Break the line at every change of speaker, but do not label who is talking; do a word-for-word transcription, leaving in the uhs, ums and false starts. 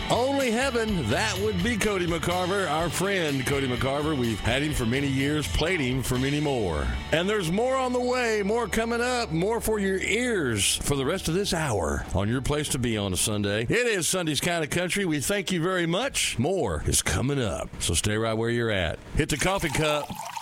Only heaven, that would be Cody McCarver, our friend Cody McCarver. We've had him for many years, played him for many more. And there's more on the way, more coming up, more for your ears for the rest of this hour on your place to be on a Sunday. It is Sunday's Kind of Country. We thank you very much. More is coming up, so stay right where you're at. Hit the coffee cup.